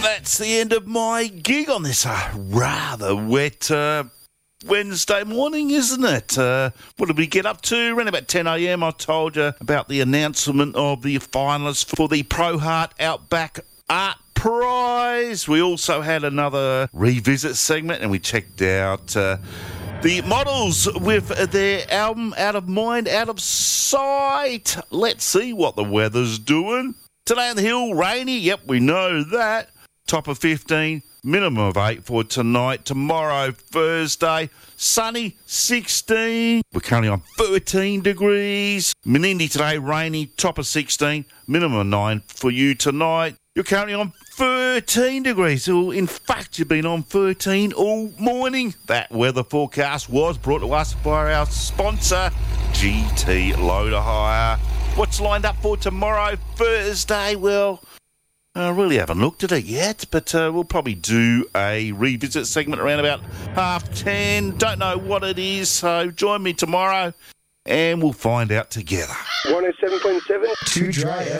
That's the end of my gig on this rather wet Wednesday morning, isn't it? What did we get up to? Around about 10 a.m, I told you about the announcement of the finalists for the Pro Heart Outback Art Prize. We also had another revisit segment, and we checked out the Models with their album Out of Mind, Out of Sight. Let's see what the weather's doing. Today on the hill, rainy. Yep, we know that. Top of 15, minimum of 8 for tonight. Tomorrow, Thursday, sunny, 16. We're currently on 13 degrees. Menindee today, rainy, top of 16, minimum of 9 for you tonight. You're currently on 13 degrees. Well, in fact, you've been on 13 all morning. That weather forecast was brought to us by our sponsor, GT Loader Hire. What's lined up for tomorrow, Thursday? Well, I really haven't looked at it yet, but we'll probably do a revisit segment around about 10:30. Don't know what it is, so join me tomorrow and we'll find out together. 107.7. Too dry